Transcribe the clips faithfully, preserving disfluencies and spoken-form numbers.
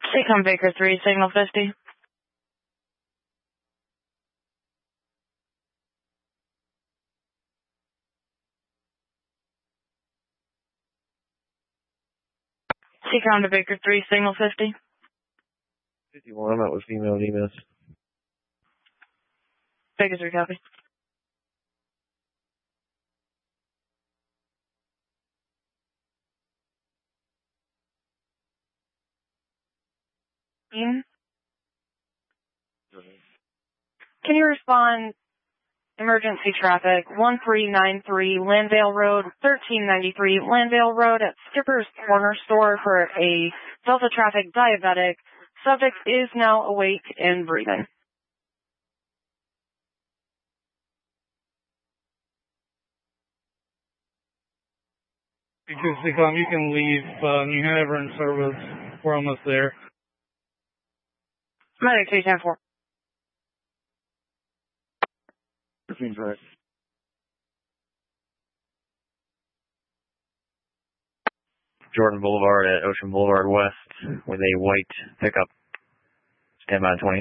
Seacom Baker three, signal fifty. Seacom to Baker three, signal fifty. fifty-one, that was female and E M S. Baker three, copy. Ian? Can you respond? Emergency traffic, one three nine three Landale Road, thirteen ninety-three Landale Road at Skipper's Corner Store for a Delta Traffic diabetic. Subject is now awake and breathing. Because you can leave uh, New Haven service. We're almost there. Medic two ten four. Seems right. Jordan Boulevard at Ocean Boulevard West with a white pickup. Stand by twenty.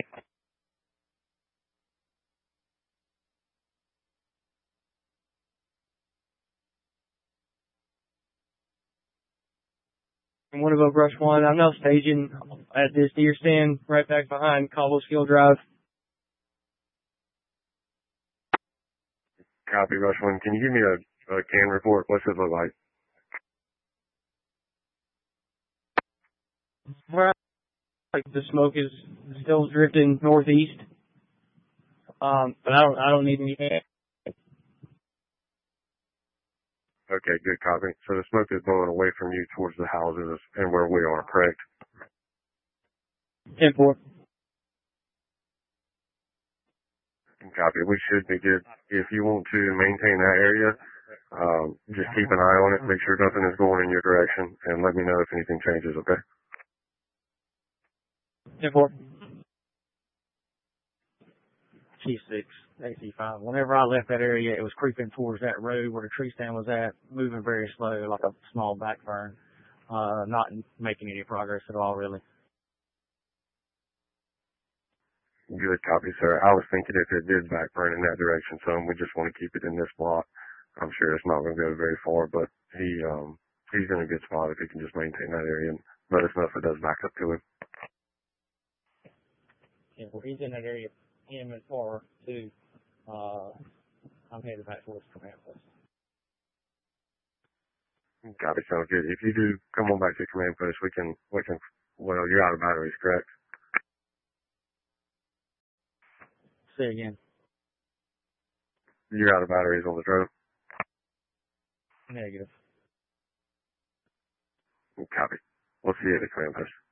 I'm one of Oak Rush one. I'm now staging at this deer stand right back behind Cobble Skill Drive. Copy, Rush one. Can you give me a, a can report? What's it look like? Well, like the smoke is still drifting northeast. Um, but I don't, I don't need anything. Okay, good copy. So the smoke is blowing away from you towards the houses and where we are, correct? ten four. Copy. We should be good. If you want to maintain that area, um, just keep an eye on it. Make sure nothing is going in your direction, and let me know if anything changes, okay? ten four. T six, A C five. Whenever I left that area, it was creeping towards that road where the tree stand was at, moving very slow, like a small back burn, uh, not making any progress at all, really. Good copy, sir. I was thinking if it did back burn in that direction some, we just want to keep it in this block. I'm sure it's not going to go very far, but he, um, he's in a good spot if he can just maintain that area and let us know if it does back up to him. Yeah, well, he's in that area, him and far too. Uh, I'm headed back towards command post. Copy, sounds good. If you do come on back to command post, we can, we can, well, you're out of batteries, correct? Say again. You're out of batteries on the drone? Negative. Copy. We'll see you at the command post.